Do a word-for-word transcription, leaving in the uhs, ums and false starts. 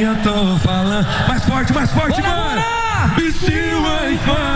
eu tô falando. Mais forte, mais forte, Bora, mano. bora! Vestindo Wi-Fi.